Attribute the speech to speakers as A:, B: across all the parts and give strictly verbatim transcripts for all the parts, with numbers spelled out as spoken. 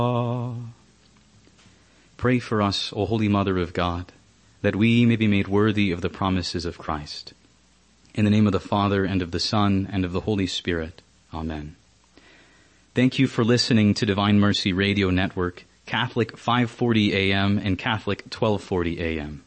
A: Pray for us, O Holy Mother of God, that we may be made worthy of the promises of Christ. In the name of the Father, and of the Son, and of the Holy Spirit. Amen. Thank you for listening to Divine Mercy Radio Network, Catholic five forty A M and Catholic twelve forty A M.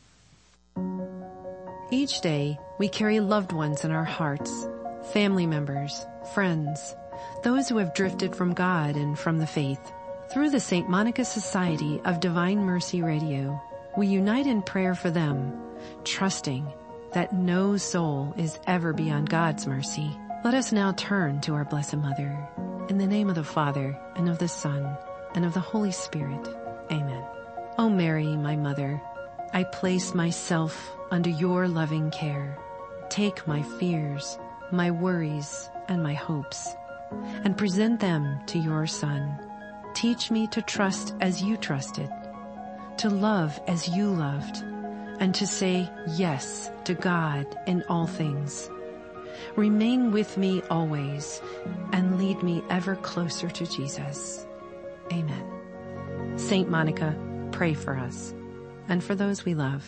B: Each day, we carry loved ones in our hearts, family members, friends, those who have drifted from God and from the faith. Through the Saint Monica Society of Divine Mercy Radio, we unite in prayer for them, trusting that no soul is ever beyond God's mercy. Let us now turn to our Blessed Mother. In the name of the Father, and of the Son, and of the Holy Spirit. Amen. O Mary, my Mother, I place myself under your loving care. Take my fears, my worries, and my hopes, and present them to your Son. Teach me to trust as you trusted, to love as you loved, and to say yes to God in all things. Remain with me always, and lead me ever closer to Jesus. Amen. Saint Monica, pray for us, and for those we love.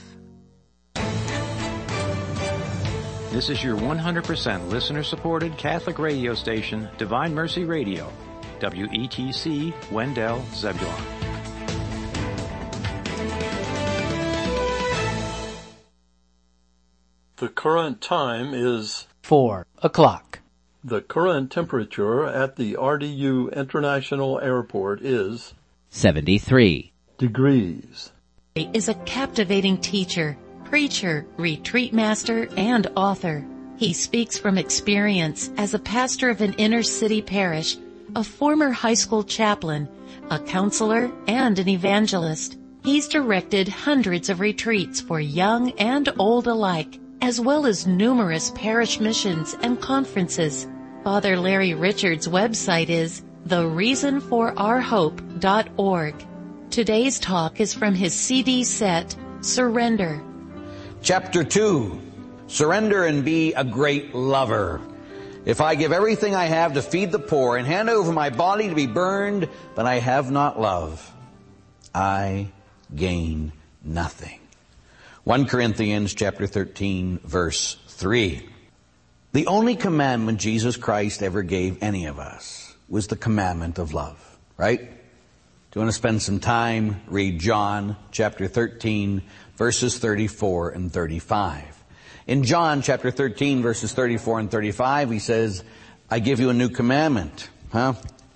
C: This is your one hundred percent listener-supported Catholic radio station, Divine Mercy Radio, W E T C, Wendell, Zebulon.
D: The current time is
E: four o'clock.
D: The current temperature at the R D U International Airport is
E: seventy-three
D: degrees.
F: Is a captivating teacher, preacher, retreat master, and author. He speaks from experience as a pastor of an inner city parish, a former high school chaplain, a counselor, and an evangelist. He's directed hundreds of retreats for young and old alike, as well as numerous parish missions and conferences. Father Larry Richards' website is the reason for our hope dot org. Today's talk is from his C D set, Surrender.
G: Chapter two, Surrender and Be a Great Lover. If I give everything I have to feed the poor and hand over my body to be burned, but I have not love, I gain nothing. First Corinthians chapter thirteen, verse three. The only commandment Jesus Christ ever gave any of us was the commandment of love, right? Do you want to spend some time? Read John chapter thirteen, verses thirty-four and thirty-five. In John chapter thirteen, verses thirty-four and thirty-five, he says, I give you a new commandment. Huh?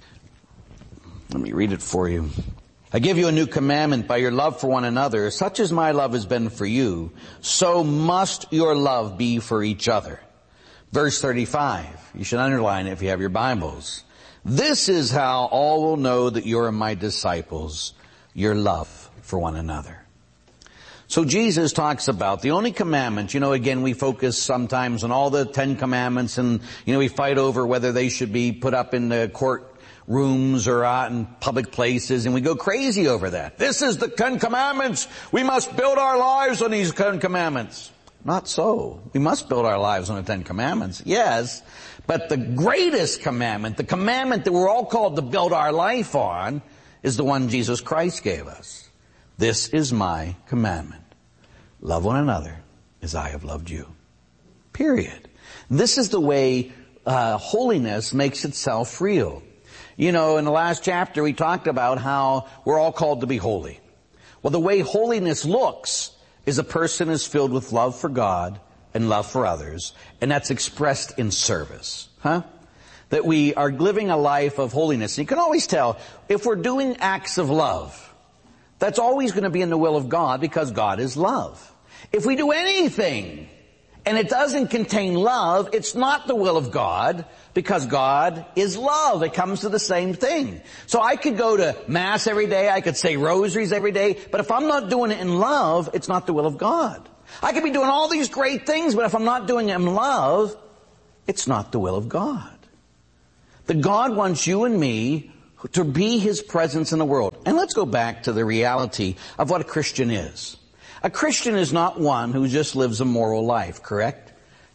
G: Let me read it for you. I give you a new commandment by your love for one another. Such as my love has been for you, so must your love be for each other. Verse thirty-five. You should underline it if you have your Bibles. This is how all will know that you're my disciples, your love for one another. So Jesus talks about the only commandment, you know, again, we focus sometimes on all the Ten Commandments and, you know, we fight over whether they should be put up in the court rooms or out in public places, and we go crazy over that. This is the Ten Commandments. We must build our lives on these Ten Commandments. Not so. We must build our lives on the Ten Commandments, yes, but the greatest commandment, the commandment that we're all called to build our life on, is the one Jesus Christ gave us. This is my commandment. Love one another as I have loved you. Period. This is the way uh, holiness makes itself real. You know, in the last chapter we talked about how we're all called to be holy. Well, the way holiness looks is a person is filled with love for God and love for others, and that's expressed in service. Huh? That we are living a life of holiness. You can always tell if we're doing acts of love, that's always going to be in the will of God because God is love. If we do anything and it doesn't contain love, it's not the will of God because God is love. It comes to the same thing. So I could go to Mass every day, I could say rosaries every day, but if I'm not doing it in love, it's not the will of God. I could be doing all these great things, but if I'm not doing it in love, it's not the will of God. That God wants you and me to be His presence in the world. And let's go back to the reality of what a Christian is. A Christian is not one who just lives a moral life, correct?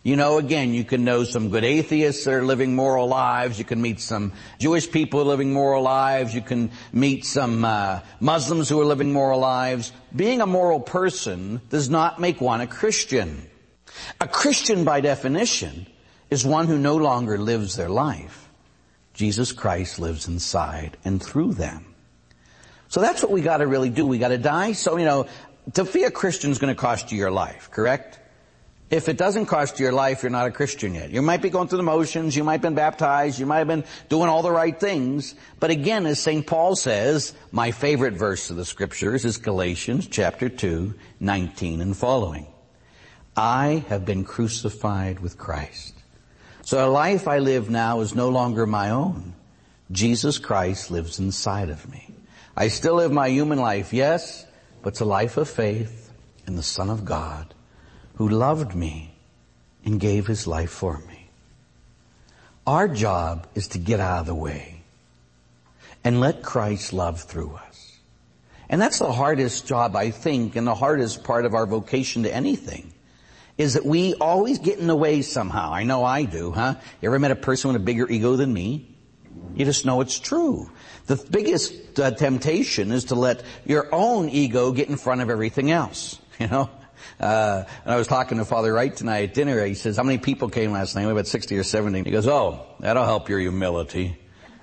G: You know, again, you can know some good atheists that are living moral lives. You can meet some Jewish people living moral lives. You can meet some uh, Muslims who are living moral lives. Being a moral person does not make one a Christian. A Christian, by definition, is one who no longer lives their life. Jesus Christ lives inside and through them. So that's what we got to really do. We got to die. So, you know, to be a Christian is going to cost you your life, correct? If it doesn't cost you your life, you're not a Christian yet. You might be going through the motions, you might have been baptized, you might have been doing all the right things. But again, as Saint Paul says, my favorite verse of the Scriptures is Galatians chapter two, nineteen and following. I have been crucified with Christ. So the life I live now is no longer my own. Jesus Christ lives inside of me. I still live my human life, yes, but it's a life of faith in the Son of God, who loved me and gave his life for me. Our job is to get out of the way and let Christ love through us. And that's the hardest job, I think, and the hardest part of our vocation to anything, is that we always get in the way somehow. I know I do, huh? You ever met a person with a bigger ego than me? You just know it's true. The biggest uh, temptation is to let your own ego get in front of everything else, you know? Uh, and I was talking to Father Wright tonight at dinner. He says, how many people came last night? About sixty or seventy. He goes, oh, that'll help your humility.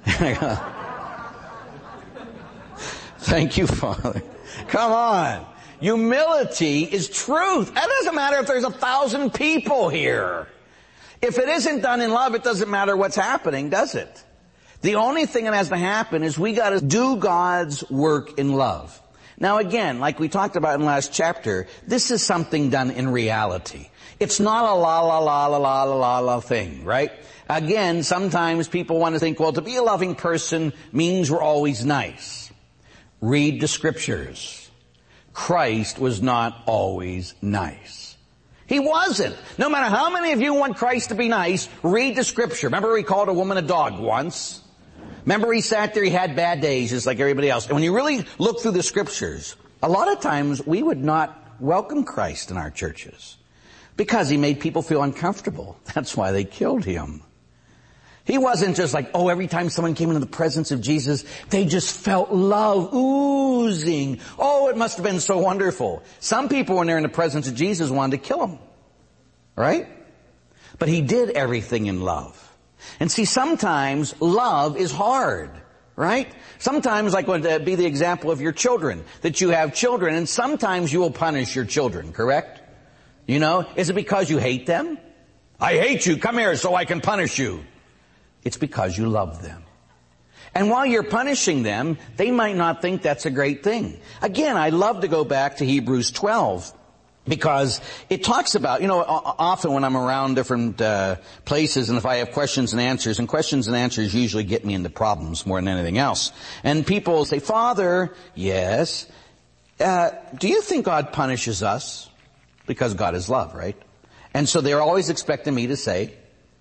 G: Thank you, Father. Come on. Humility is truth. It doesn't matter if there's a thousand people here. If it isn't done in love, it doesn't matter what's happening, does it? The only thing that has to happen is we got to do God's work in love. Now again, like we talked about in the last chapter, this is something done in reality. It's not a la la la la la la la la thing, right? Again, sometimes people want to think, well, to be a loving person means we're always nice. Read the Scriptures. Christ was not always nice. He wasn't. No matter how many of you want Christ to be nice, read the Scripture. Remember he called a woman a dog once? Remember he sat there, he had bad days just like everybody else. And when you really look through the Scriptures, a lot of times we would not welcome Christ in our churches because he made people feel uncomfortable. That's why they killed him. He wasn't just like, oh, every time someone came into the presence of Jesus, they just felt love oozing. Oh, it must have been so wonderful. Some people, when they're in the presence of Jesus, wanted to kill him. Right? But he did everything in love. And see, sometimes love is hard, right? Sometimes, like would be the example of your children, that you have children, and sometimes you will punish your children, correct? You know, is it because you hate them? I hate you, come here so I can punish you. It's because you love them. And while you're punishing them, they might not think that's a great thing. Again, I love to go back to Hebrews twelve. Because it talks about, you know, often when I'm around different uh, places and if I have questions and answers, and questions and answers usually get me into problems more than anything else. And people say, Father, yes, uh, do you think God punishes us? Because God is love, right? And so they're always expecting me to say,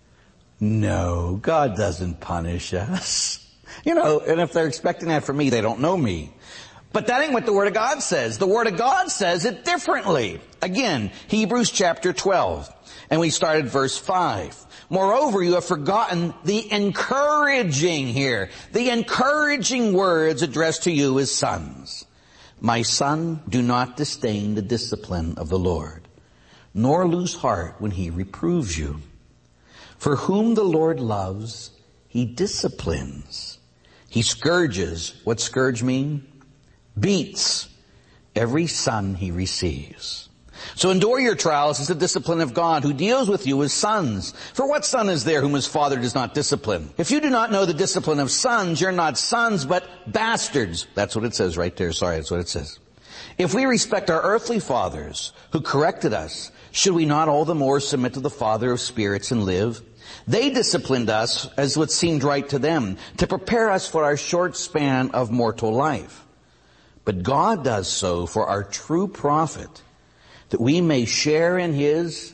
G: no, God doesn't punish us. You know, and if they're expecting that from me, they don't know me. But that ain't what the Word of God says. The Word of God says it differently. Again, Hebrews chapter twelve. And we started verse five. Moreover, you have forgotten the encouraging here. The encouraging words addressed to you as sons. My son, do not disdain the discipline of the Lord, nor lose heart when he reproves you. For whom the Lord loves, he disciplines. He scourges. What's scourge mean? Beats every son he receives. So endure your trials as the discipline of God, who deals with you as sons. For what son is there whom his father does not discipline? If you do not know the discipline of sons, you're not sons, but bastards. That's what it says right there. Sorry, that's what it says. If we respect our earthly fathers who corrected us, should we not all the more submit to the Father of spirits and live? They disciplined us as what seemed right to them, to prepare us for our short span of mortal life. But God does so for our true profit, that we may share in his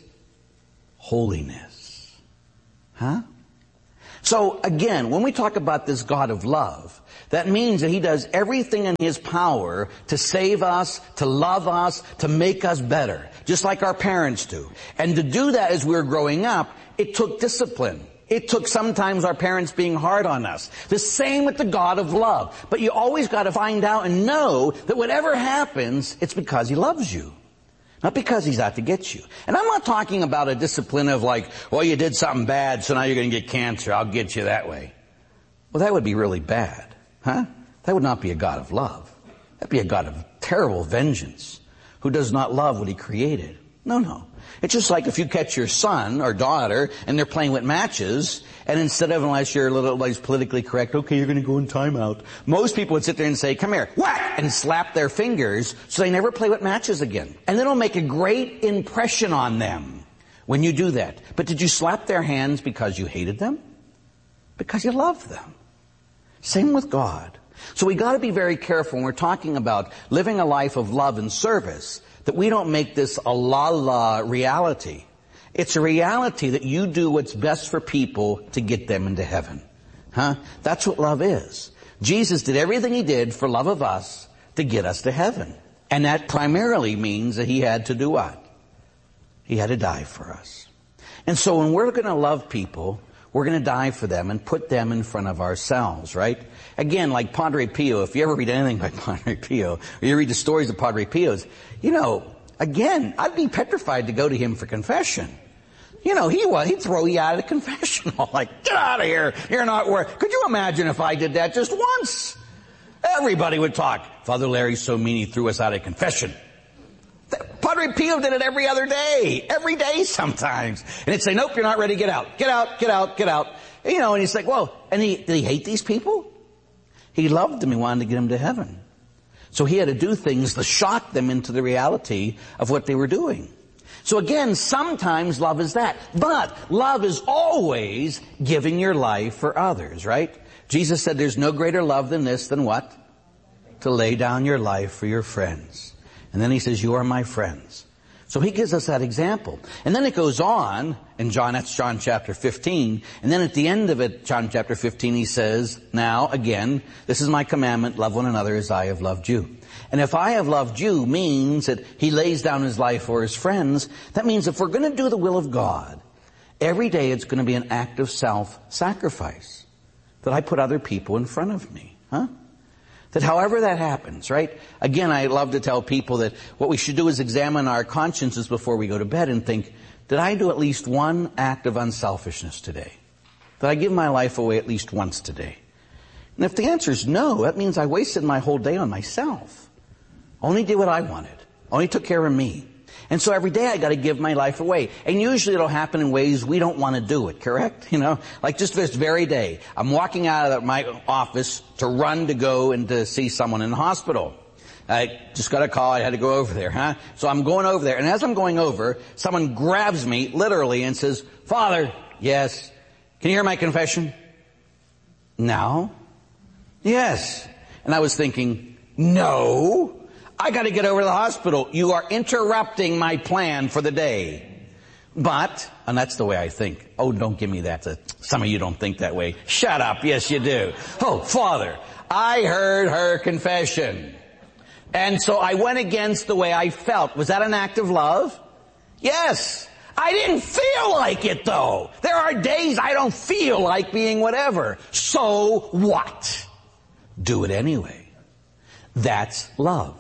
G: holiness. Huh? So again, when we talk about this God of love, that means that he does everything in his power to save us, to love us, to make us better, just like our parents do. And to do that as we were growing up, it took discipline. It took sometimes our parents being hard on us. The same with the God of love. But you always got to find out and know that whatever happens, it's because He loves you. Not because He's out to get you. And I'm not talking about a discipline of like, well, you did something bad, so now you're going to get cancer. I'll get you that way. Well, that would be really bad. Huh? That would not be a God of love. That'd be a God of terrible vengeance who does not love what He created. No, no. It's just like if you catch your son or daughter and they're playing with matches, and instead of, unless you're a little like politically correct, okay, you're going to go in timeout. Most people would sit there and say, come here, whack, and slap their fingers so they never play with matches again. And it'll make a great impression on them when you do that. But did you slap their hands because you hated them? Because you loved them. Same with God. So we got to be very careful when we're talking about living a life of love and service, that we don't make this a la-la reality. It's a reality that you do what's best for people to get them into heaven. Huh? That's what love is. Jesus did everything He did for love of us to get us to heaven. And that primarily means that He had to do what? He had to die for us. And so when we're going to love people, we're going to die for them and put them in front of ourselves, right? Again, like Padre Pio, if you ever read anything by Padre Pio, or you read the stories of Padre Pio's, you know, again, I'd be petrified to go to him for confession. You know, he was, he'd throw you out of the confessional, like, get out of here, you're not worth. Could you imagine if I did that just once? Everybody would talk. Father Larry's so mean he threw us out of confession. Padre Pio did it every other day, every day sometimes. And he'd say, nope, you're not ready, get out, get out, get out, get out. You know, and he's like, well, and he, did he hate these people? He loved them, he wanted to get them to heaven. So he had to do things to shock them into the reality of what they were doing. So again, sometimes love is that. But love is always giving your life for others, right? Jesus said there's no greater love than this, than what? To lay down your life for your friends. And then He says, you are my friends. So He gives us that example. And then it goes on in John, that's John chapter fifteen. And then at the end of it, John chapter fifteen, He says, now again, this is my commandment, love one another as I have loved you. And if I have loved you means that He lays down His life for His friends. That means if we're going to do the will of God, every day it's going to be an act of self-sacrifice. That I put other people in front of me. Huh? That however that happens, right? Again, I love to tell people that what we should do is examine our consciences before we go to bed and think, did I do at least one act of unselfishness today? Did I give my life away at least once today? And if the answer is no, that means I wasted my whole day on myself. Only did what I wanted. Only took care of me. And so every day I got to give my life away. And usually it'll happen in ways we don't want to do it, correct? You know, like just this very day, I'm walking out of my office to run to go and to see someone in the hospital. I just got a call, I had to go over there, huh? So I'm going over there, and as I'm going over, someone grabs me, literally, and says, Father, yes, can you hear my confession? No. Yes. And I was thinking, no. I got to get over to the hospital. You are interrupting my plan for the day. But, and that's the way I think. Oh, don't give me that. Some of you don't think that way. Shut up. Yes, you do. Oh, Father, I heard her confession. And so I went against the way I felt. Was that an act of love? Yes. I didn't feel like it, though. There are days I don't feel like being whatever. So what? Do it anyway. That's love.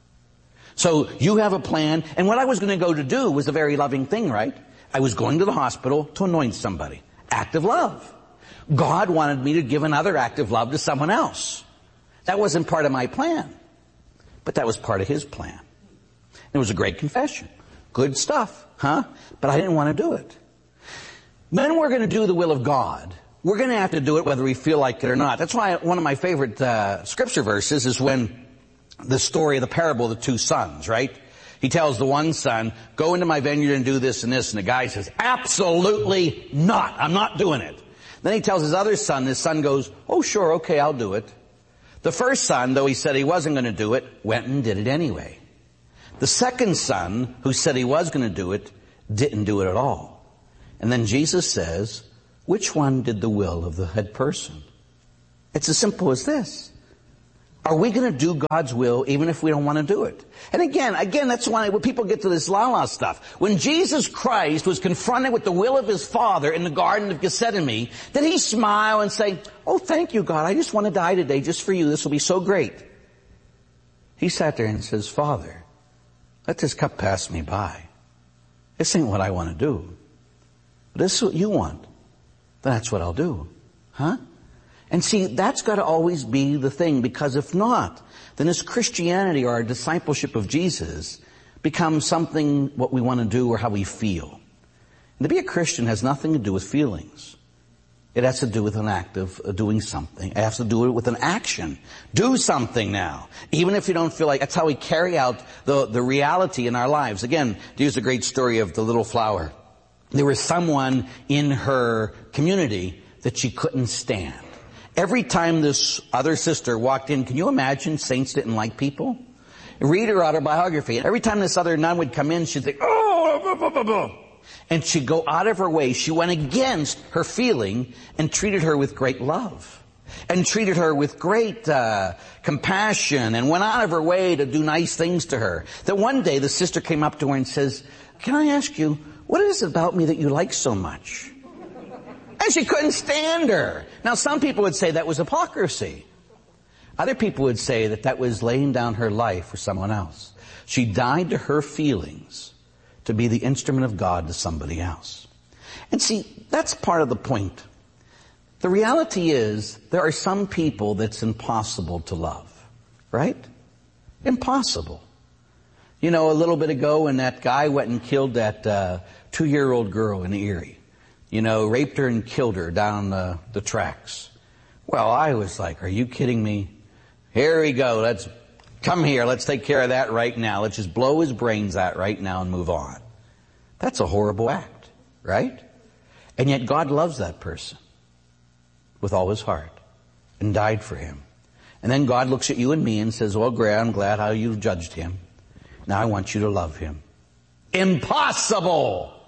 G: So you have a plan, and what I was going to go to do was a very loving thing, right? I was going to the hospital to anoint somebody. Act of love. God wanted me to give another act of love to someone else. That wasn't part of my plan, but that was part of His plan. It was a great confession. Good stuff, huh? But I didn't want to do it. Then we're going to do the will of God. We're going to have to do it whether we feel like it or not. That's why one of my favorite uh, scripture verses is when the story of the parable of the two sons, right? He tells the one son, go into my vineyard and do this and this. And the guy says, absolutely not. I'm not doing it. Then he tells his other son, his son goes, oh, sure, okay, I'll do it. The first son, though he said he wasn't going to do it, went and did it anyway. The second son, who said he was going to do it, didn't do it at all. And then Jesus says, which one did the will of the head person? It's as simple as this. Are we going to do God's will even if we don't want to do it? And again, again, that's why when people get to this la-la stuff. When Jesus Christ was confronted with the will of his Father in the Garden of Gethsemane, did he smile and say, oh, thank you, God, I just want to die today just for you. This will be so great. He sat there and says, Father, let this cup pass me by. This ain't what I want to do. But this is what you want. Then that's what I'll do. Huh? And see, that's got to always be the thing, because if not, then this Christianity or our discipleship of Jesus becomes something what we want to do or how we feel. And to be a Christian has nothing to do with feelings. It has to do with an act of doing something. It has to do with an action. Do something now. Even if you don't feel like, that's how we carry out the, the reality in our lives. Again, here's a great story of the little flower. There was someone in her community that she couldn't stand. Every time this other sister walked in, can you imagine saints didn't like people? Read her autobiography. Every time this other nun would come in, she'd think, oh, blah, blah, blah, blah. And she'd go out of her way. She went against her feeling and treated her with great love. And treated her with great uh, compassion and went out of her way to do nice things to her. That one day the sister came up to her and says, can I ask you, what is it about me that you like so much? And she couldn't stand her. Now, some people would say that was hypocrisy. Other people would say that that was laying down her life for someone else. She died to her feelings to be the instrument of God to somebody else. And see, that's part of the point. The reality is, there are some people that's impossible to love. Right? Impossible. You know, a little bit ago when that guy went and killed that uh, two-year-old girl in Erie. You know, raped her and killed her down the, the tracks. Well, I was like, are you kidding me? Here we go. Let's come here. Let's take care of that right now. Let's just blow his brains out right now and move on. That's a horrible act, right? And yet God loves that person with all his heart and died for him. And then God looks at you and me and says, well, Gray, I'm glad how you judged him. Now I want you to love him. Impossible!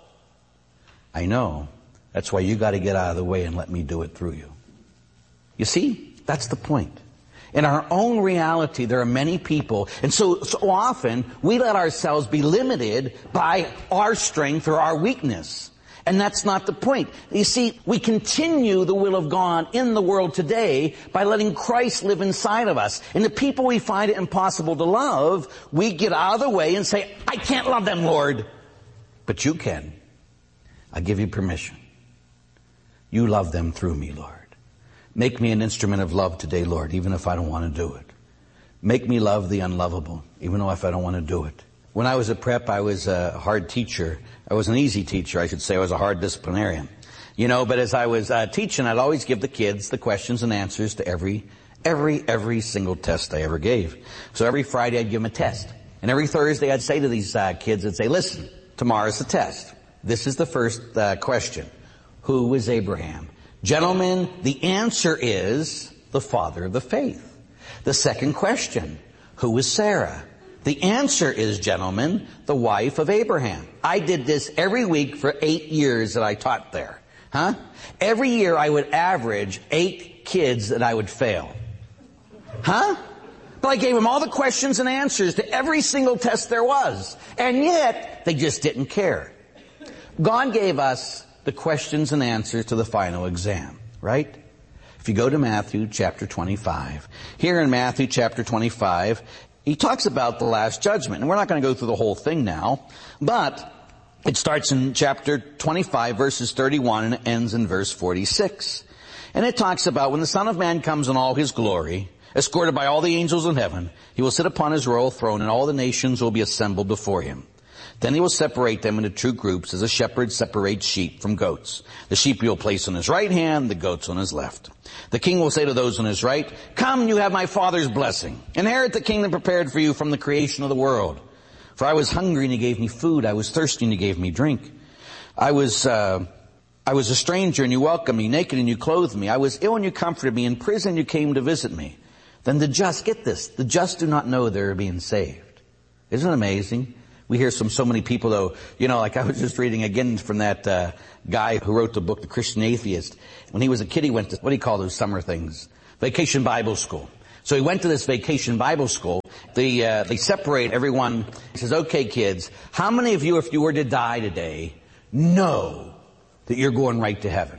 G: I know. That's why you got to get out of the way and let me do it through you. You see, that's the point. In our own reality, there are many people, and so, so often we let ourselves be limited by our strength or our weakness. And that's not the point. You see, we continue the will of God in the world today by letting Christ live inside of us. And the people we find it impossible to love, we get out of the way and say, I can't love them, Lord. But you can. I give you permission. You love them through me, Lord. Make me an instrument of love today, Lord, even if I don't want to do it. Make me love the unlovable, even though if I don't want to do it. When I was at prep, I was a hard teacher. I was an easy teacher, I should say. I was a hard disciplinarian. You know, but as I was uh, teaching, I'd always give the kids the questions and answers to every, every, every single test I ever gave. So every Friday I'd give them a test. And every Thursday I'd say to these uh, kids, I'd say, listen, tomorrow's the test. This is the first uh, question. Who was Abraham? Gentlemen, the answer is the father of the faith. The second question, who was Sarah? The answer is, gentlemen, the wife of Abraham. I did this every week for eight years that I taught there. Huh? Every year I would average eight kids that I would fail. Huh? But I gave them all the questions and answers to every single test there was. And yet, they just didn't care. God gave us the questions and answers to the final exam, right? If you go to Matthew chapter twenty-five, here in Matthew chapter twenty-five, he talks about the last judgment. And we're not going to go through the whole thing now, but it starts in chapter twenty-five, verses thirty-one, and it ends in verse forty-six. And it talks about when the Son of Man comes in all his glory, escorted by all the angels in heaven, he will sit upon his royal throne, and all the nations will be assembled before him. Then he will separate them into two groups as a shepherd separates sheep from goats. The sheep he will place on his right hand, the goats on his left. The king will say to those on his right, come, you have my Father's blessing. Inherit the kingdom prepared for you from the creation of the world. For I was hungry and you gave me food. I was thirsty and you gave me drink. I was, uh, I was a stranger and you welcomed me, naked and you clothed me. I was ill and you comforted me, in prison and you came to visit me. Then the just, get this, the just do not know they're being saved. Isn't it amazing? We hear from so many people, though, you know, like I was just reading again from that uh, guy who wrote the book, The Christian Atheist. When he was a kid, he went to, what do you call those summer things? Vacation Bible School. So he went to this vacation Bible school. They, uh, they separate everyone. He says, okay, kids, how many of you, if you were to die today, know that you're going right to heaven?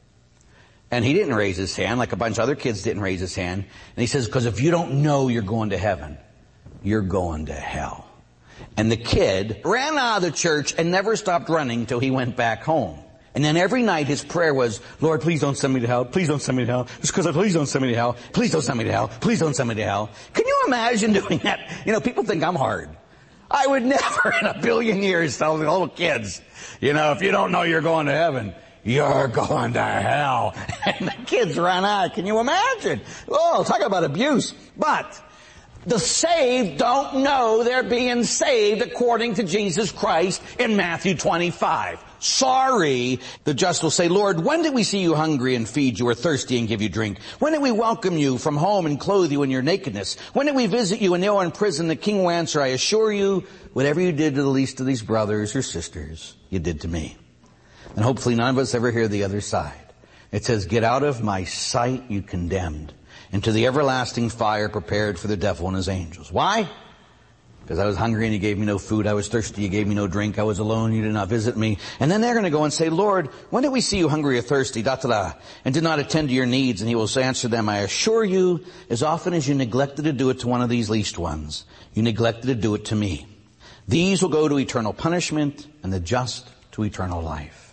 G: And he didn't raise his hand, like a bunch of other kids didn't raise his hand. And he says, because if you don't know you're going to heaven, you're going to hell. And the kid ran out of the church and never stopped running till he went back home. And then every night his prayer was, Lord, please don't send me to hell. Please don't send me to hell. Just because please don't send me to hell. Please don't send me to hell. Please don't send me to hell. Can you imagine doing that? You know, people think I'm hard. I would never in a billion years tell the little kids, you know, if you don't know you're going to heaven, you're going to hell. And the kids ran out. Can you imagine? Oh, talk about abuse. But the saved don't know they're being saved according to Jesus Christ in Matthew twenty-five. Sorry. The just will say, Lord, when did we see you hungry and feed you, or thirsty and give you drink? When did we welcome you from home and clothe you in your nakedness? When did we visit you and you were in prison? The king will answer, I assure you, whatever you did to the least of these brothers or sisters, you did to me. And hopefully none of us ever hear the other side. It says, get out of my sight, you condemned, into the everlasting fire prepared for the devil and his angels. Why? Because I was hungry and you gave me no food. I was thirsty, you gave me no drink. I was alone, you did not visit me. And then they're going to go and say, Lord, when did we see you hungry or thirsty, da da da, and did not attend to your needs? And he will answer them, I assure you, as often as you neglected to do it to one of these least ones, you neglected to do it to me. These will go to eternal punishment, and the just to eternal life.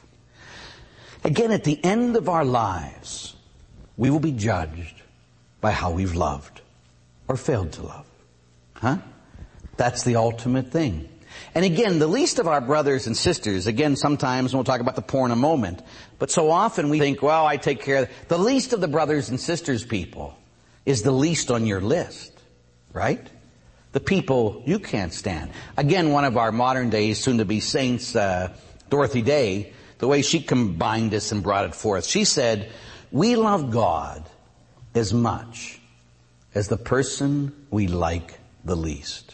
G: Again, at the end of our lives, we will be judged by how we've loved or failed to love. Huh? That's the ultimate thing. And again, the least of our brothers and sisters, again, sometimes, and we'll talk about the poor in a moment, but so often we think, well, I take care of it. The least of the brothers and sisters people is the least on your list, right? The people you can't stand. Again, one of our modern days, soon-to-be saints, uh, Dorothy Day, the way she combined this and brought it forth, she said, we love God as much as the person we like the least.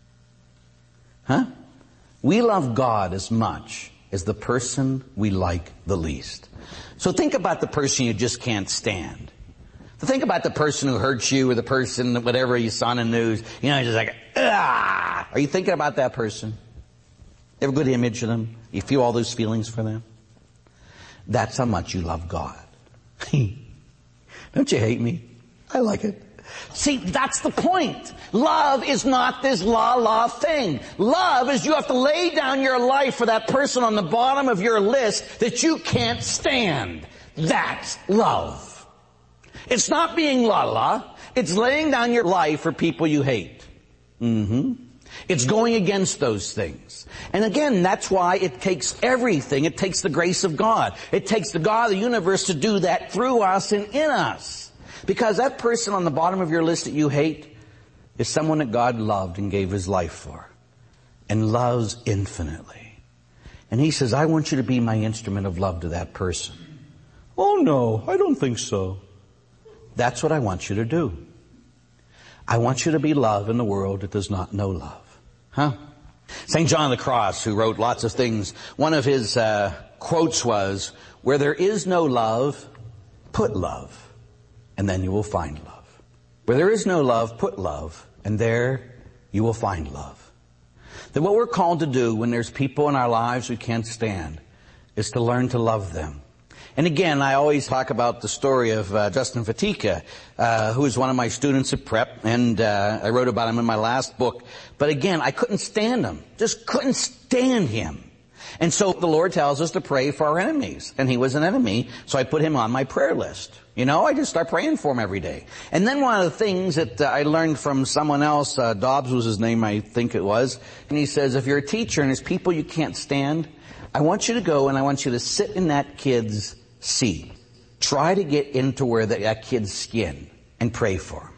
G: Huh? We love God as much as the person we like the least. So think about the person you just can't stand. Think about the person who hurts you, or the person, whatever you saw in the news. You know, just like, ah! Are you thinking about that person? You have a good image of them? You feel all those feelings for them? That's how much you love God. Don't you hate me? I like it. See, that's the point. Love is not this la-la thing. Love is you have to lay down your life for that person on the bottom of your list that you can't stand. That's love. It's not being la-la. It's laying down your life for people you hate. Mm-hmm. It's going against those things. And again, that's why it takes everything. It takes the grace of God. It takes the God of the universe to do that through us and in us. Because that person on the bottom of your list that you hate is someone that God loved and gave his life for. And loves infinitely. And he says, I want you to be my instrument of love to that person. Oh no, I don't think so. That's what I want you to do. I want you to be love in the world that does not know love. Huh? Saint John of the Cross, who wrote lots of things, one of his uh, quotes was, where there is no love, put love, and then you will find love. Where there is no love, put love, and there you will find love. That what we're called to do when there's people in our lives we can't stand is to learn to love them. And again, I always talk about the story of uh, Justin Fatika, uh, who was one of my students at Prep, and uh, I wrote about him in my last book. But again, I couldn't stand him. Just couldn't stand him. And so the Lord tells us to pray for our enemies. And he was an enemy, so I put him on my prayer list. You know, I just start praying for him every day. And then one of the things that uh, I learned from someone else, uh, Dobbs was his name, I think it was, and he says, if you're a teacher and there's people you can't stand, I want you to go and I want you to sit in that kid's seat. Try to get into where the, that kid's skin and pray for him.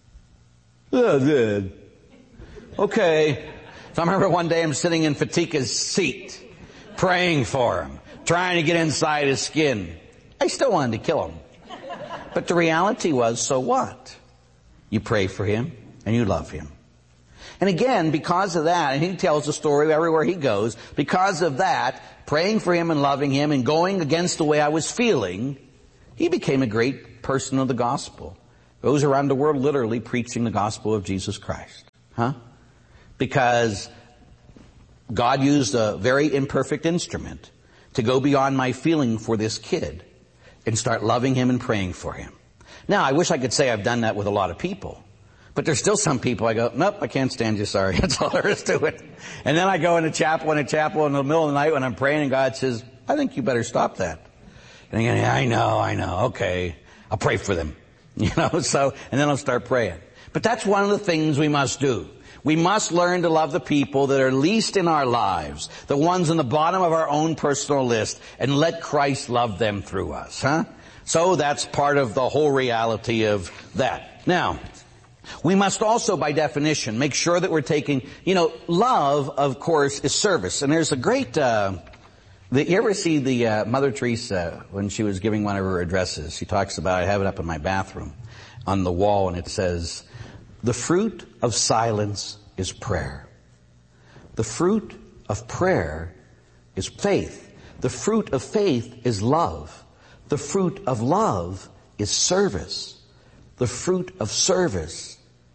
G: Oh, good. Okay. So I remember one day I'm sitting in Fatika's seat, praying for him, trying to get inside his skin. I still wanted to kill him. But the reality was, so what? You pray for him and you love him. And again, because of that, and he tells the story everywhere he goes, because of that, praying for him and loving him and going against the way I was feeling, he became a great person of the gospel. goes around the world literally preaching the gospel of Jesus Christ. Huh? Because God used a very imperfect instrument to go beyond my feeling for this kid and start loving him and praying for him. Now, I wish I could say I've done that with a lot of people. But there's still some people I go, nope, I can't stand you, sorry. That's all there is to it. And then I go into chapel in a chapel in the middle of the night when I'm praying and God says, I think you better stop that. And I go, yeah, I know, I know, okay. I'll pray for them. You know, so, and then I'll start praying. But that's one of the things we must do. We must learn to love the people that are least in our lives, the ones on the bottom of our own personal list, and let Christ love them through us, huh? So that's part of the whole reality of that. Now, we must also, by definition, make sure that we're taking, you know, love, of course, is service. And there's a great, uh, the, you ever see the, uh, Mother Teresa, when she was giving one of her addresses, she talks about, I have it up in my bathroom on the wall, and it says, the fruit of silence is prayer. The fruit of prayer is faith. The fruit of faith is love. The fruit of love is service. The fruit of service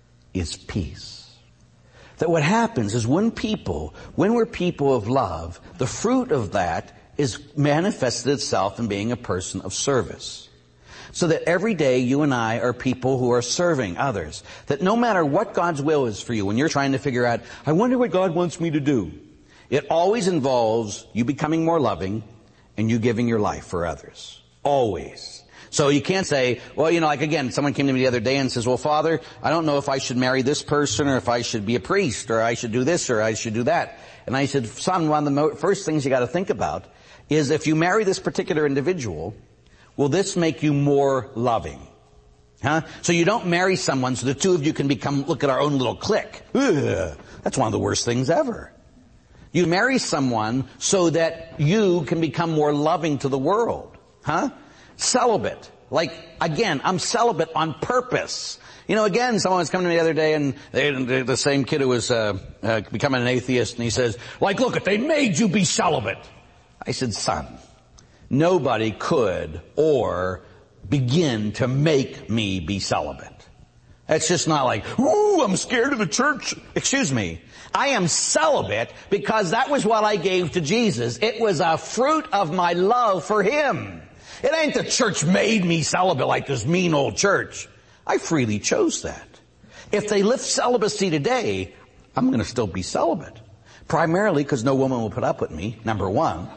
G: is peace. That what happens is when people, when we're people of love, the fruit of that is manifested itself in being a person of service. So that every day you and I are people who are serving others. That no matter what God's will is for you, when you're trying to figure out, I wonder what God wants me to do, it always involves you becoming more loving and you giving your life for others. Always. So you can't say, well, you know, like again, someone came to me the other day and says, well, Father, I don't know if I should marry this person or if I should be a priest or I should do this or I should do that. And I said, son, one of the mo- first things you got to think about is if you marry this particular individual, will this make you more loving? Huh? So you don't marry someone so the two of you can become, look at our own little clique. Ugh, that's one of the worst things ever. You marry someone so that you can become more loving to the world. Huh? Celibate. Like, again, I'm celibate on purpose. You know, again, someone was coming to me the other day and they, the same kid who was uh, uh, becoming an atheist, and he says, like, look, if they made you be celibate. I said, son, nobody could or begin to make me be celibate. It's just not like, ooh, I'm scared of the church. Excuse me. I am celibate because that was what I gave to Jesus. It was a fruit of my love for Him. It ain't the church made me celibate like this mean old church. I freely chose that. If they lift celibacy today, I'm going to still be celibate. Primarily because no woman will put up with me, number one.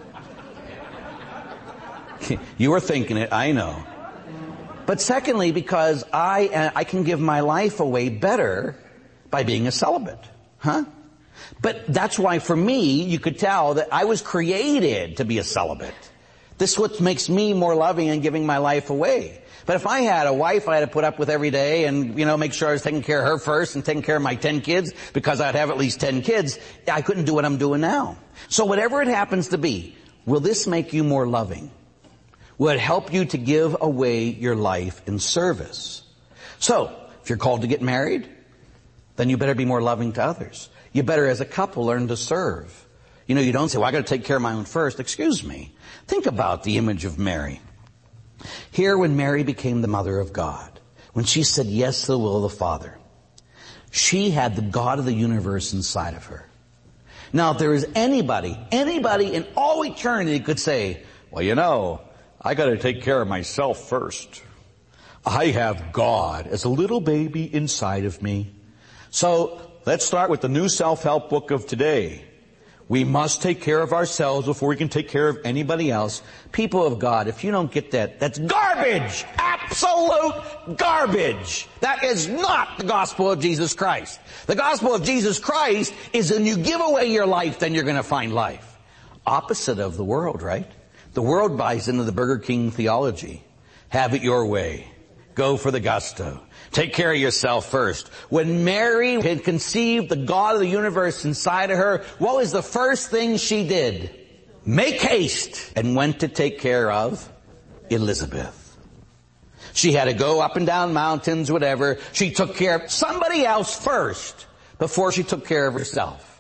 G: You were thinking it, I know. But secondly, because I uh, I can give my life away better by being a celibate. Huh? But that's why for me, you could tell that I was created to be a celibate. This is what makes me more loving and giving my life away. But if I had a wife I had to put up with every day and, you know, make sure I was taking care of her first and taking care of my ten kids because I'd have at least ten kids, I couldn't do what I'm doing now. So whatever it happens to be, will this make you more loving? Will it help you to give away your life in service? So, if you're called to get married, then you better be more loving to others. You better, as a couple, learn to serve. You know, you don't say, well, I got to take care of my own first. Excuse me. Think about the image of Mary. Here, when Mary became the mother of God, when she said yes to the will of the Father, she had the God of the universe inside of her. Now, if there is anybody, anybody in all eternity could say, well, you know, I got to take care of myself first. I have God as a little baby inside of me. So let's start with the new self-help book of today. We must take care of ourselves before we can take care of anybody else. People of God, if you don't get that, that's garbage! Absolute garbage! That is not the gospel of Jesus Christ. The gospel of Jesus Christ is when you give away your life, then you're going to find life. Opposite of the world, right? The world buys into the Burger King theology. Have it your way. Go for the gusto. Take care of yourself first. When Mary had conceived the God of the universe inside of her, what was the first thing she did? Make haste and went to take care of Elizabeth. She had to go up and down mountains, whatever. She took care of somebody else first before she took care of herself.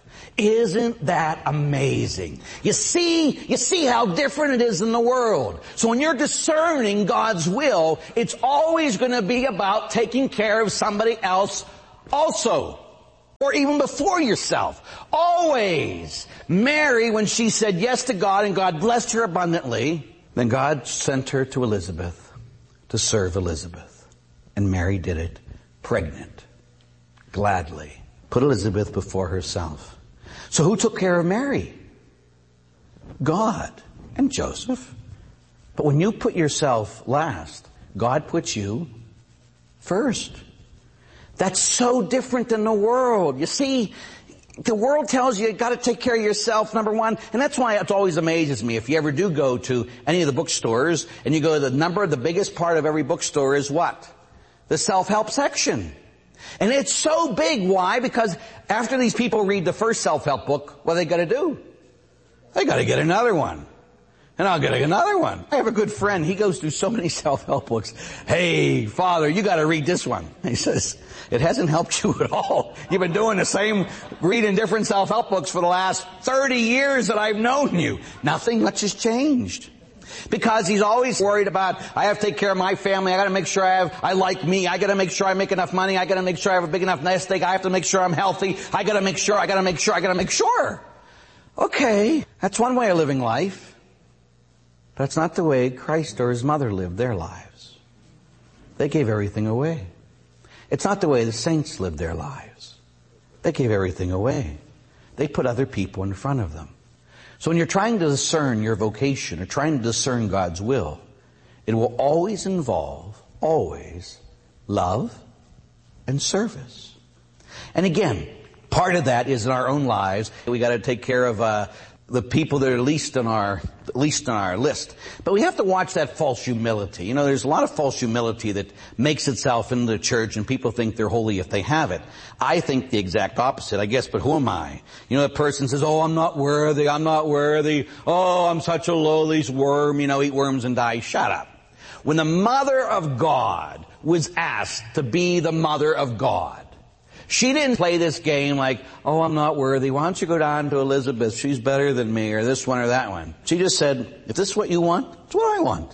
G: Isn't that amazing? You see, you see how different it is in the world. So when you're discerning God's will, it's always going to be about taking care of somebody else also. Or even before yourself. Always. Mary, when she said yes to God and God blessed her abundantly, then God sent her to Elizabeth to serve Elizabeth. And Mary did it pregnant, gladly. Put Elizabeth before herself. So who took care of Mary? God and Joseph. But when you put yourself last, God puts you first. That's so different than the world. You see, the world tells you you got to take care of yourself, number one. And that's why it always amazes me. If you ever do go to any of the bookstores and you go to the number, the biggest part of every bookstore is what? The self-help section. And it's so big. Why? Because after these people read the first self-help book, what are they got to do? They got to get another one. And I'll get another one. I have a good friend. He goes through so many self-help books. Hey, Father, you got to read this one. He says, it hasn't helped you at all. You've been doing the same, reading different self-help books for the last thirty years that I've known you. Nothing much has changed. Because he's always worried about, I have to take care of my family, I gotta make sure I have, I like me, I gotta make sure I make enough money, I gotta make sure I have a big enough nest egg, I have to make sure I'm healthy, I gotta make sure, I gotta make sure, I gotta make sure. Okay, that's one way of living life. But it's not the way Christ or his mother lived their lives. They gave everything away. It's not the way the saints lived their lives. They gave everything away. They put other people in front of them. So when you're trying to discern your vocation or trying to discern God's will, it will always involve, always, love and service. And again, part of that is in our own lives. We got to take care of uh, the people that are least on our least on our list. But we have to watch that false humility. You know, there's a lot of false humility that makes itself in the church, and people think they're holy if they have it. I think the exact opposite, I guess, but who am I? You know, the person says, oh, I'm not worthy, I'm not worthy, oh, I'm such a lowly worm, you know, eat worms and die. Shut up. When the Mother of God was asked to be the Mother of God, she didn't play this game like, oh, I'm not worthy. Why don't you go down to Elizabeth? She's better than me, or this one or that one. She just said, if this is what you want, it's what I want.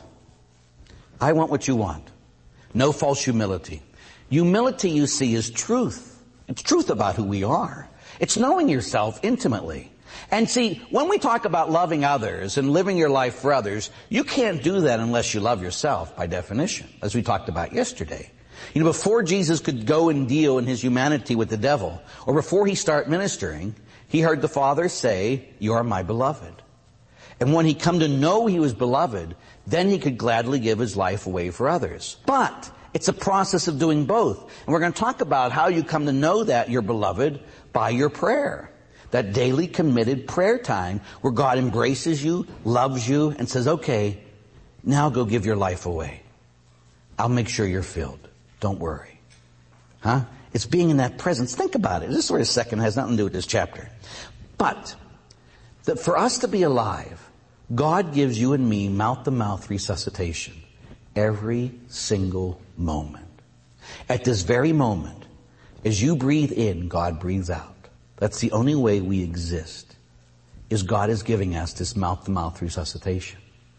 G: I want what you want. No false humility. Humility, you see, is truth. It's truth about who we are. It's knowing yourself intimately. And see, when we talk about loving others and living your life for others, you can't do that unless you love yourself by definition, as we talked about yesterday. You know, before Jesus could go and deal in his humanity with the devil, or before he started ministering, he heard the Father say, you are my beloved. And when he come to know he was beloved, then he could gladly give his life away for others. But it's a process of doing both. And we're going to talk about how you come to know that you're beloved by your prayer. That daily committed prayer time where God embraces you, loves you, and says, okay, now go give your life away. I'll make sure you're filled. Don't worry. Huh? It's being in that presence. Think about it. This for a second has nothing to do with this chapter. But that for us to be alive, God gives you and me mouth-to-mouth resuscitation every single moment. At this very moment, as you breathe in, God breathes out. That's the only way we exist, is God is giving us this mouth-to-mouth resuscitation.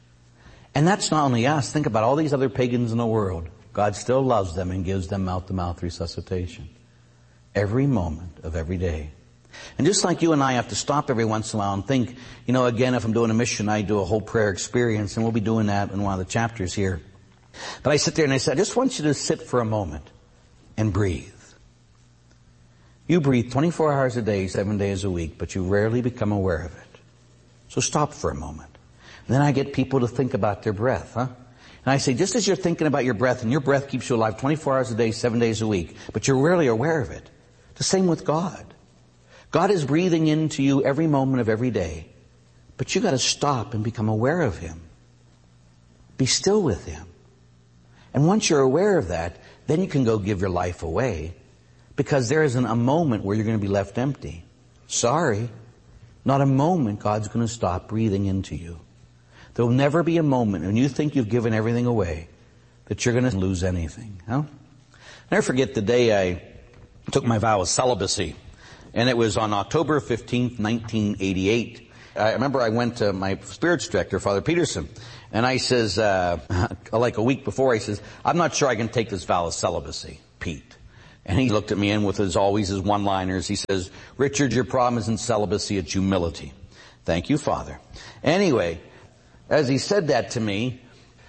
G: And that's not only us. Think about all these other pagans in the world. God still loves them and gives them mouth-to-mouth resuscitation every moment of every day. And just like you and I have to stop every once in a while and think, you know, again, if I'm doing a mission, I do a whole prayer experience, and we'll be doing that in one of the chapters here. But I sit there and I say, I just want you to sit for a moment and breathe. You breathe twenty-four hours a day, seven days a week, but you rarely become aware of it. So stop for a moment. And then I get people to think about their breath, huh? And I say, just as you're thinking about your breath, and your breath keeps you alive twenty-four hours a day, seven days a week, but you're rarely aware of it. The same with God. God is breathing into you every moment of every day, but you got to stop and become aware of Him. Be still with Him. And once you're aware of that, then you can go give your life away, because there isn't a moment where you're going to be left empty. Sorry. Not a moment God's going to stop breathing into you. There will never be a moment when you think you've given everything away that you're going to lose anything. Huh? I'll never forget the day I took my vow of celibacy. And it was on October fifteenth, nineteen eighty-eight. I remember I went to my spirits director, Father Peterson, and I says, uh, like a week before, I says, I'm not sure I can take this vow of celibacy, Pete. And he looked at me, and with his always his one-liners, he says, Richard, your problem isn't celibacy, it's humility. Thank you, Father. Anyway, as he said that to me,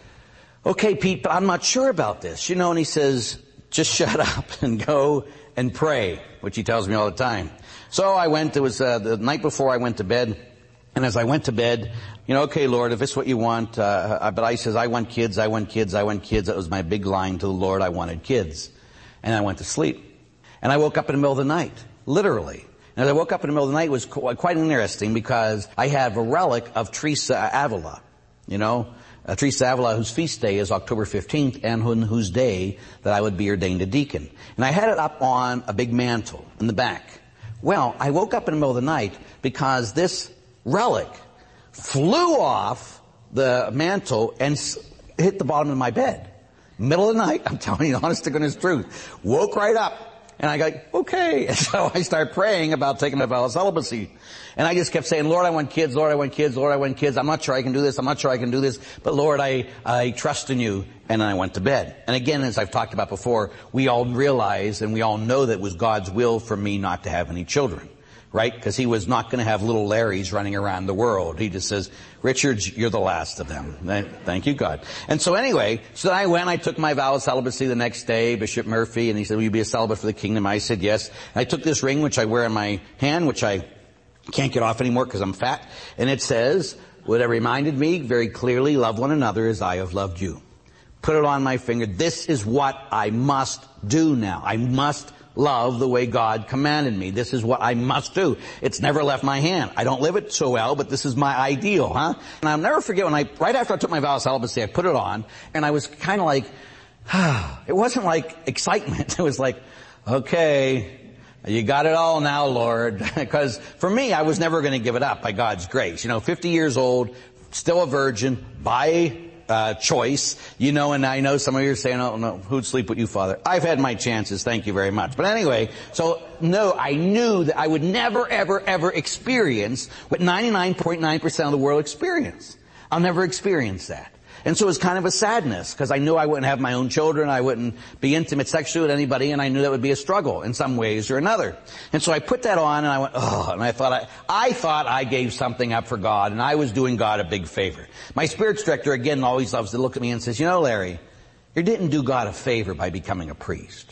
G: okay, Pete, but I'm not sure about this, you know, and he says, just shut up and go and pray, which he tells me all the time. So I went, it was uh, the night before I went to bed, and as I went to bed, you know, okay, Lord, if it's what you want, uh, but I says, I want kids, I want kids, I want kids. That was my big line to the Lord, I wanted kids. And I went to sleep. And I woke up in the middle of the night, literally. And as I woke up in the middle of the night, it was quite interesting because I have a relic of Teresa Avila, you know, uh, Teresa Avila, whose feast day is October fifteenth, and on whose day that I would be ordained a deacon. And I had it up on a big mantle in the back. Well, I woke up in the middle of the night because this relic flew off the mantle and hit the bottom of my bed. Middle of the night, I'm telling you the honest to goodness truth. Woke right up. And I go, okay. And so I start praying about taking my vow of celibacy. And I just kept saying, Lord, I want kids, Lord, I want kids, Lord, I want kids. I'm not sure I can do this, I'm not sure I can do this. But Lord, I, I trust in you. And then I went to bed. And again, as I've talked about before, we all realize and we all know that it was God's will for me not to have any children. Right? Because he was not going to have little Larrys running around the world. He just says, Richard, you're the last of them. Thank you, God. And so anyway, so I went, I took my vow of celibacy the next day, Bishop Murphy, and he said, will you be a celibate for the kingdom? I said, yes. And I took this ring, which I wear in my hand, which I can't get off anymore because I'm fat. And it says, what it reminded me very clearly, love one another as I have loved you. Put it on my finger. This is what I must do now. I must love the way God commanded me. This is what I must do. It's never left my hand. I don't live it so well, but this is my ideal, huh? And I'll never forget when I, right after I took my vow of celibacy, I put it on, and I was kind of like, ah, it wasn't like excitement. It was like, okay, you got it all now, Lord. Because for me, I was never going to give it up by God's grace. You know, fifty years old, still a virgin, by Uh, choice, you know, and I know some of you are saying, oh no, who'd sleep with you, Father? I've had my chances, thank you very much. But anyway, so no, I knew that I would never, ever, ever experience what ninety-nine point nine percent of the world experience. I'll never experience that. And so it was kind of a sadness, because I knew I wouldn't have my own children, I wouldn't be intimate sexually with anybody, and I knew that would be a struggle in some ways or another. And so I put that on, and I went, oh, and I thought I, I thought I gave something up for God, and I was doing God a big favor. My spirits director, again, always loves to look at me and says, you know, Larry, you didn't do God a favor by becoming a priest.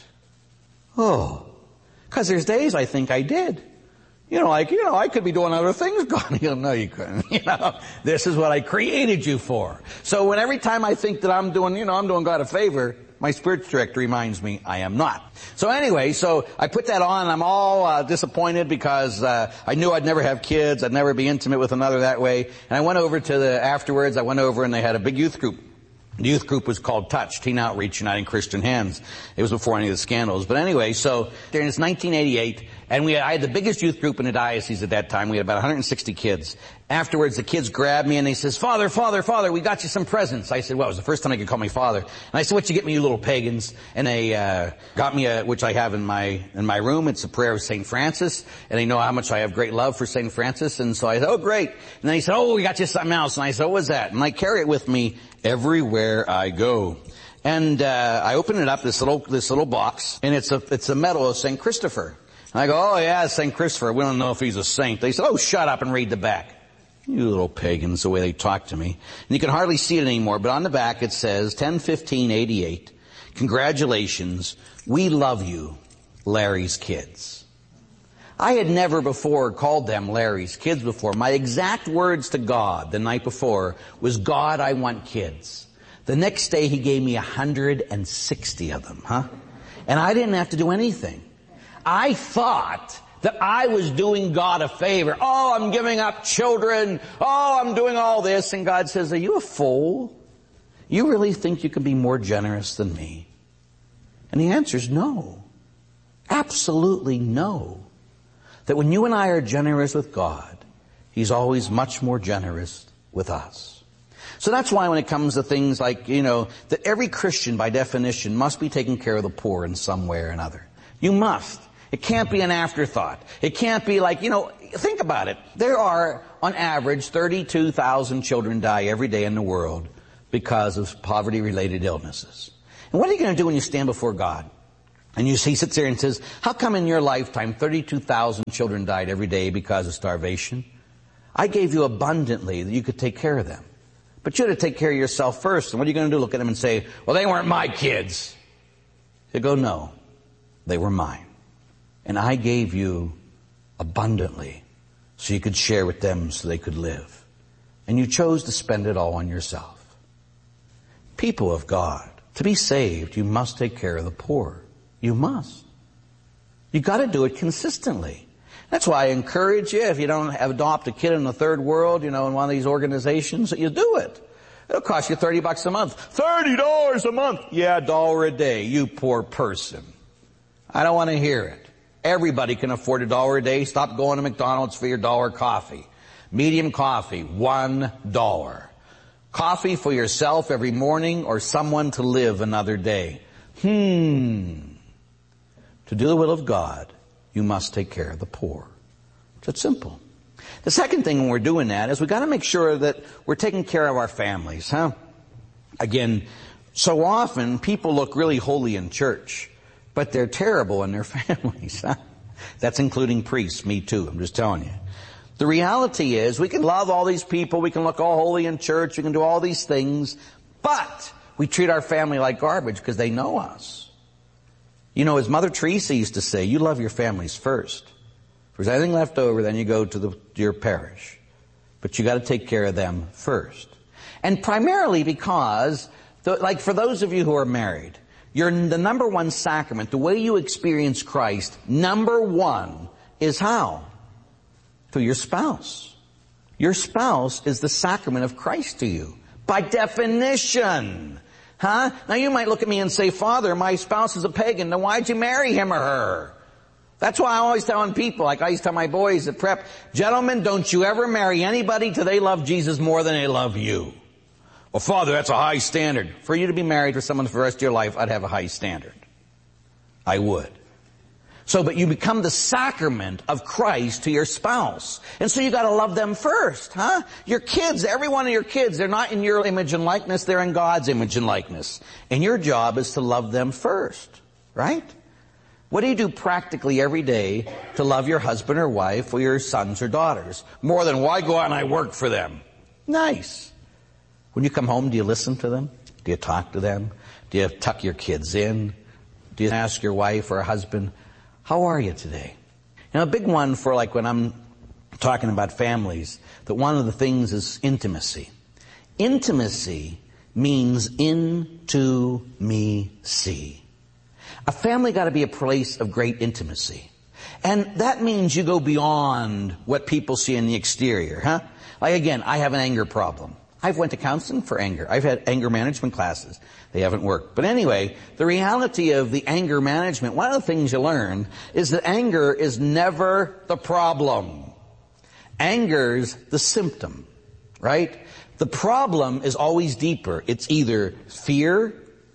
G: Oh, because there's days I think I did. You know, like, you know, I could be doing other things, God. You know, no, you couldn't. You know, this is what I created you for. So when every time I think that I'm doing, you know, I'm doing God a favor, my spiritual director reminds me I am not. So anyway, so I put that on, and I'm all uh, disappointed because uh, I knew I'd never have kids, I'd never be intimate with another that way. And I went over to the, afterwards, I went over and they had a big youth group. The youth group was called Touch, Teen Outreach Uniting Christian Hands. It was before any of the scandals. But anyway, so during this nineteen eighty-eight, and we had, I had the biggest youth group in the diocese at that time. We had about one hundred sixty kids. Afterwards, the kids grabbed me and they says, Father, Father, Father, we got you some presents. I said, well, it was the first time I could call me Father. And I said, what you get me, you little pagans? And they uh got me a, which I have in my in my room. It's a prayer of Saint Francis. And they know how much I have great love for Saint Francis. And so I said, oh, great. And then he said, oh, we got you something else. And I said, what was that? And I carry it with me everywhere I go. And uh I open it up, this little this little box, and it's a it's a medal of Saint Christopher. And I go, oh yeah, Saint Christopher. We don't know if he's a saint. They said, oh, shut up and read the back. You little pagans, the way they talk to me. And you can hardly see it anymore, but on the back it says, ten fifteen eighty-eight, congratulations, we love you, Larry's kids. I had never before called them Larry's kids before. My exact words to God the night before was, God, I want kids. The next day he gave me one hundred sixty of them, huh? And I didn't have to do anything. I thought that I was doing God a favor. Oh, I'm giving up children. Oh, I'm doing all this. And God says, are you a fool? You really think you can be more generous than me? And the answer is no. Absolutely no. That when you and I are generous with God, he's always much more generous with us. So that's why when it comes to things like, you know, that every Christian by definition must be taking care of the poor in some way or another. You must. It can't be an afterthought. It can't be like, you know, think about it. There are, on average, thirty-two thousand children die every day in the world because of poverty-related illnesses. And what are you going to do when you stand before God? And you see, he sits there and says, how come in your lifetime thirty-two thousand children died every day because of starvation? I gave you abundantly that you could take care of them. But you had to take care of yourself first. And what are you going to do? Look at them and say, well, they weren't my kids. You go, no, they were mine. And I gave you abundantly so you could share with them so they could live. And you chose to spend it all on yourself. People of God, to be saved, you must take care of the poor. You must. You got to do it consistently. That's why I encourage you, if you don't have, adopt a kid in the third world, you know, in one of these organizations, that you do it. It'll cost you thirty bucks a month. thirty dollars a month. Yeah, a dollar a day, you poor person. I don't want to hear it. Everybody can afford a dollar a day. Stop going to McDonald's for your dollar coffee. Medium coffee, one dollar. Coffee for yourself every morning or someone to live another day. Hmm. To do the will of God, you must take care of the poor. It's simple. The second thing when we're doing that is we've got to make sure that we're taking care of our families, huh? Again, so often people look really holy in church, but they're terrible in their families, huh? That's including priests, me too, I'm just telling you. The reality is we can love all these people, we can look all holy in church, we can do all these things, but we treat our family like garbage because they know us. You know, as Mother Teresa used to say, you love your families first. If there's anything left over, then you go to, the, to your parish. But you got to take care of them first. And primarily because, the, like for those of you who are married, you're the number one sacrament, the way you experience Christ, number one is how? Through your spouse. Your spouse is the sacrament of Christ to you. By definition. Huh? Now you might look at me and say, Father, my spouse is a pagan. Then why'd you marry him or her? That's why I'm always telling people, like I used to tell my boys at prep, gentlemen, don't you ever marry anybody till they love Jesus more than they love you. Well, Father, that's a high standard. For you to be married to someone for the rest of your life, I'd have a high standard. I would. So, but you become the sacrament of Christ to your spouse. And so you gotta love them first, huh? Your kids, every one of your kids, they're not in your image and likeness, they're in God's image and likeness. And your job is to love them first, right? What do you do practically every day to love your husband or wife or your sons or daughters? More than, why go out and I work for them? Nice. When you come home, do you listen to them? Do you talk to them? Do you tuck your kids in? Do you ask your wife or husband, how are you today? You know, a big one for like when I'm talking about families, that one of the things is intimacy. Intimacy means into me see. A family got to be a place of great intimacy. And that means you go beyond what people see in the exterior, huh? Like again, I have an anger problem. I've went to counseling for anger. I've had anger management classes. They haven't worked. But anyway, the reality of the anger management, one of the things you learn is that anger is never the problem. Anger's the symptom, right? The problem is always deeper. It's either fear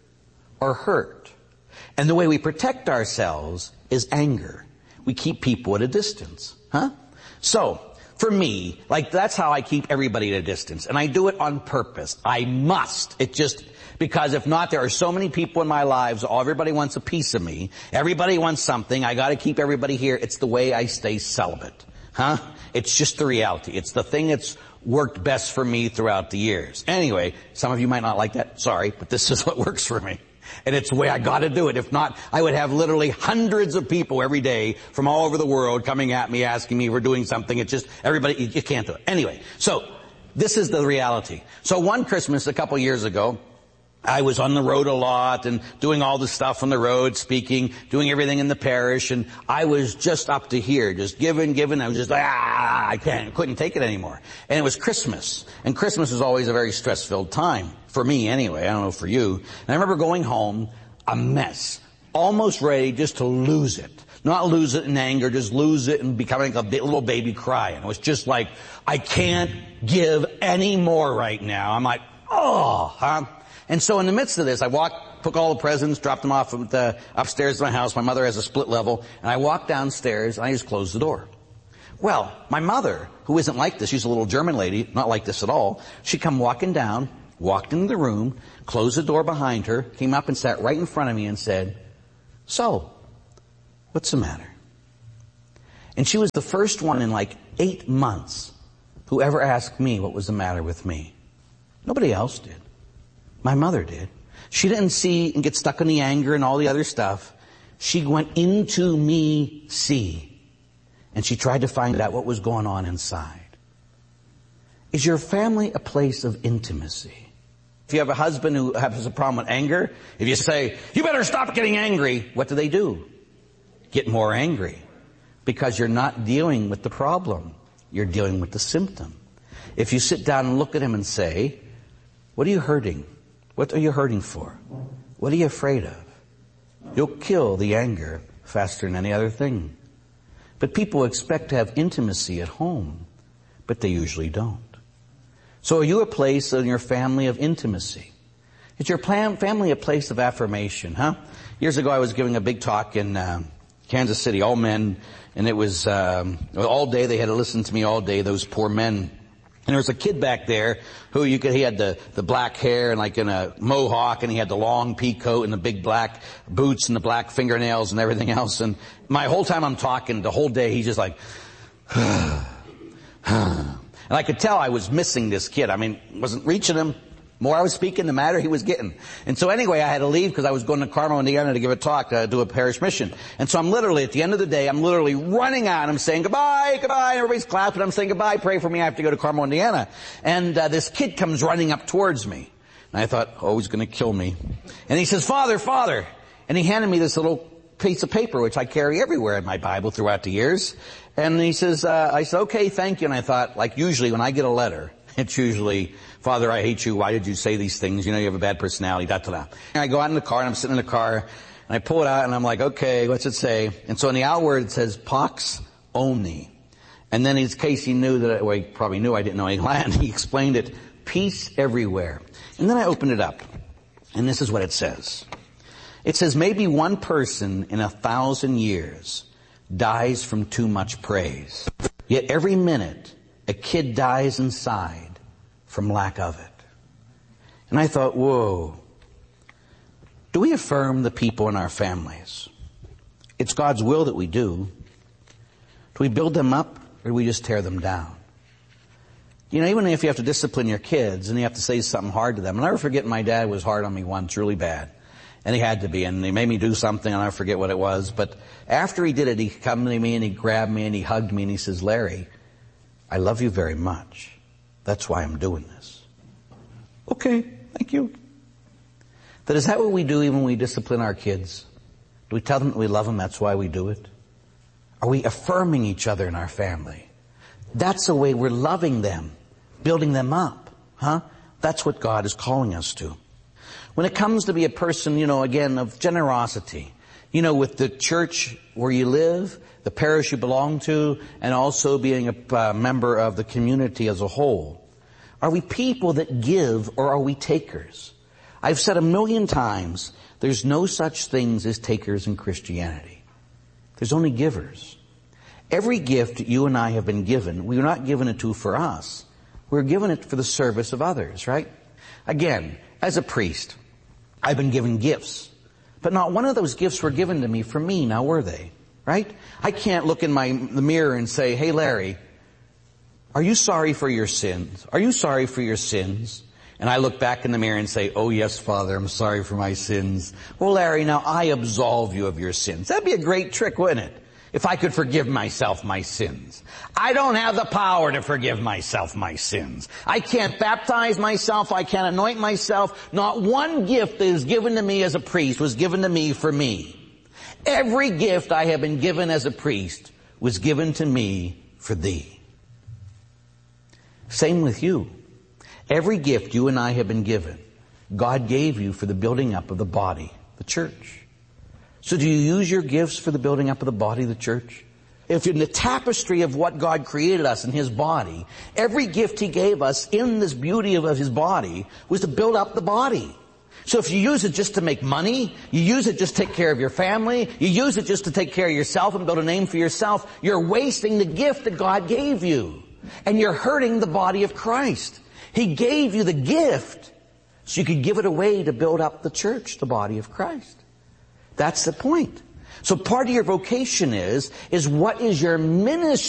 G: or hurt. And the way we protect ourselves is anger. We keep people at a distance, huh? So, for me, like that's how I keep everybody at a distance. And I do it on purpose. I must. It just, because if not, there are so many people in my lives, all everybody wants a piece of me. Everybody wants something. I gotta keep everybody here. It's the way I stay celibate. Huh? It's just the reality. It's the thing that's worked best for me throughout the years. Anyway, some of you might not like that. Sorry, but this is what works for me. And it's the way I gotta do it. If not, I would have literally hundreds of people every day from all over the world coming at me, asking me if we're doing something. It's just, everybody, you, you can't do it. Anyway, so, this is the reality. So one Christmas a couple years ago, I was on the road a lot and doing all the stuff on the road, speaking, doing everything in the parish, and I was just up to here, just giving, giving. I was just like, ah, I can't, couldn't take it anymore. And it was Christmas. And Christmas is always a very stress-filled time. For me anyway, I don't know for you. And I remember going home, a mess, almost ready just to lose it. Not lose it in anger, just lose it and becoming like a little baby crying. It was just like, I can't give any more right now. I'm like, oh, huh? And so in the midst of this, I walked took all the presents, dropped them off at the, upstairs to my house. My mother has a split level. And I walked downstairs and I just closed the door. Well, my mother, who isn't like this, she's a little German lady, not like this at all. She come walking down, walked into the room, closed the door behind her, came up and sat right in front of me and said, "So, what's the matter?" And she was the first one in like eight months who ever asked me what was the matter with me. Nobody else did. My mother did. She didn't see and get stuck in the anger and all the other stuff. She went into me, see. And she tried to find out what was going on inside. Is your family a place of intimacy? If you have a husband who has a problem with anger, if you say, "You better stop getting angry," what do they do? Get more angry. Because you're not dealing with the problem. You're dealing with the symptom. If you sit down and look at him and say, "What are you hurting? What are you hurting for? What are you afraid of?" You'll kill the anger faster than any other thing. But people expect to have intimacy at home, but they usually don't. So are you a place in your family of intimacy? Is your plan, family a place of affirmation, huh? Years ago I was giving a big talk in uh, Kansas City, all men, and it was um, all day, they had to listen to me all day, those poor men. And there was a kid back there who you could, he had the, the black hair and like in a mohawk, and he had the long pea coat and the big black boots and the black fingernails and everything else. And my whole time I'm talking, the whole day, he's just like, and I could tell I was missing this kid. I mean, wasn't reaching him. The more I was speaking, the madder he was getting. And so anyway, I had to leave because I was going to Carmel, Indiana to give a talk, to do a parish mission. And so I'm literally, at the end of the day, I'm literally running out. I'm saying goodbye, goodbye. Everybody's clapping. I'm saying goodbye. Pray for me. I have to go to Carmel, Indiana. And uh, this kid comes running up towards me. And I thought, oh, he's going to kill me. And he says, "Father, Father." And he handed me this little piece of paper, which I carry everywhere in my Bible throughout the years. And he says, uh, I said, "Okay, thank you." And I thought, like usually when I get a letter, it's usually, "Father, I hate you. Why did you say these things? You know, you have a bad personality, da da da." And I go out in the car, and I'm sitting in the car, and I pull it out, and I'm like, okay, what's it say? And so in the outward, it says, "Pax Omni." And then in case he knew that, well, he probably knew I didn't know any Latin, he explained it, "Peace everywhere." And then I opened it up, and this is what it says. It says, "Maybe one person in a thousand years dies from too much praise. Yet every minute, a kid dies inside from lack of it." And I thought, whoa. Do we affirm the people in our families? It's God's will that we do. Do we build them up, or do we just tear them down? You know, even if you have to discipline your kids and you have to say something hard to them. I'll never forget my dad was hard on me once, really bad. And he had to be, and he made me do something, and I forget what it was. But after he did it, he come to me and he grabbed me and he hugged me and he says, "Larry, I love you very much. That's why I'm doing this." Okay, thank you. But is that what we do even when we discipline our kids? Do we tell them that we love them, that's why we do it? Are we affirming each other in our family? That's the way we're loving them, building them up, huh? That's what God is calling us to. When it comes to be a person, you know, again, of generosity, you know, with the church where you live, the parish you belong to, and also being a uh, member of the community as a whole. Are we people that give, or are we takers? I've said a million times, there's no such things as takers in Christianity. There's only givers. Every gift you and I have been given, we're not given it to for us. We're given it for the service of others, right? Again, as a priest, I've been given gifts. But not one of those gifts were given to me for me, now were they? Right? I can't look in my the mirror and say, "Hey, Larry, are you sorry for your sins? Are you sorry for your sins?" And I look back in the mirror and say, "Oh, yes, Father, I'm sorry for my sins." Well, Larry, now I absolve you of your sins. That'd be a great trick, wouldn't it? If I could forgive myself my sins. I don't have the power to forgive myself my sins. I can't baptize myself. I can't anoint myself. Not one gift that is given to me as a priest was given to me for me. Every gift I have been given as a priest was given to me for thee. Same with you. Every gift you and I have been given, God gave you for the building up of the body, the church. So do you use your gifts for the building up of the body of the church? If in the tapestry of what God created us in His body, every gift He gave us in this beauty of His body was to build up the body. So if you use it just to make money, you use it just to take care of your family, you use it just to take care of yourself and build a name for yourself, you're wasting the gift that God gave you. And you're hurting the body of Christ. He gave you the gift so you could give it away to build up the church, the body of Christ. That's the point. So part of your vocation is, is what is your ministry?